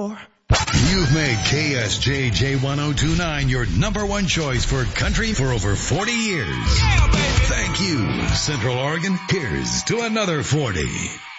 door. You've made KSJJ 1029 your number one choice for country for over 40 years. Yeah, baby. Thank you, Central Oregon. Here's to another 40.